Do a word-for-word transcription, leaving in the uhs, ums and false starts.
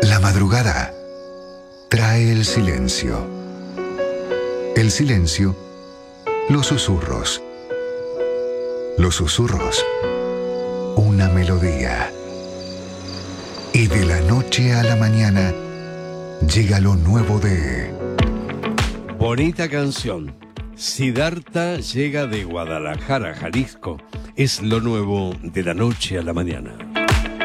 La madrugada trae el silencio. El silencio, los susurros. Los susurros, una melodía. Y de la noche a la mañana llega lo nuevo de... Bonita canción. Siddhartha llega de Guadalajara, Jalisco. Es lo nuevo de la noche a la mañana.